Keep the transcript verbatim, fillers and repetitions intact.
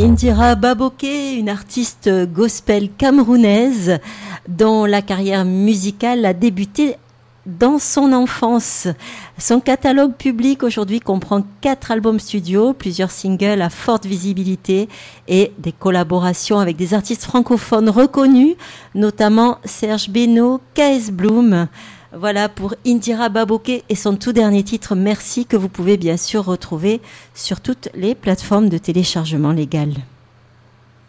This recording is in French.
Indira Baboké, une artiste gospel camerounaise dont la carrière musicale a débuté dans son enfance. Son catalogue public aujourd'hui comprend quatre albums studio, plusieurs singles à forte visibilité et des collaborations avec des artistes francophones reconnus, notamment Serge Beno, K S Bloom. Voilà pour Indira Baboké et son tout dernier titre, Merci, que vous pouvez bien sûr retrouver sur toutes les plateformes de téléchargement légal.